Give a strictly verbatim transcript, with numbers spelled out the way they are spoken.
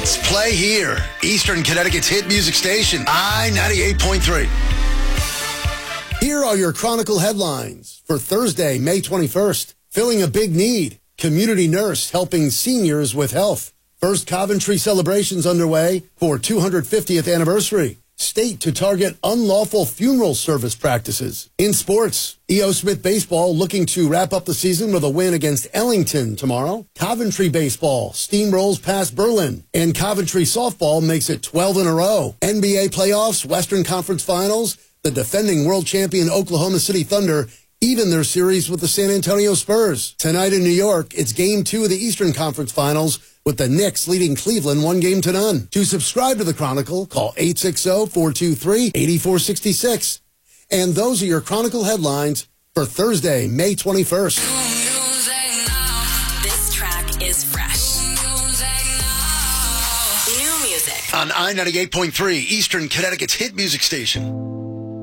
Hits play here. Eastern Connecticut's hit music station, I ninety-eight point three. Here are your Chronicle headlines for Thursday, May twenty-first. Filling a big need. Community nurse helping seniors with health. First Coventry celebrations underway for two hundred fiftieth anniversary. State to target unlawful funeral service practices. In sports, E O. Smith baseball looking to wrap up the season with a win against Ellington tomorrow. Coventry baseball steamrolls past Berlin. And Coventry softball makes it twelve in a row. N B A playoffs, Western Conference Finals, the defending world champion Oklahoma City Thunder even their series with the San Antonio Spurs. Tonight in New York, it's game two of the Eastern Conference Finals with the Knicks leading Cleveland one game to none. To subscribe to the Chronicle, call eight six zero, four two three, eight four six six. And those are your Chronicle headlines for Thursday, May twenty-first. This track is fresh. New music On I ninety-eight point three, Eastern Connecticut's hit music station.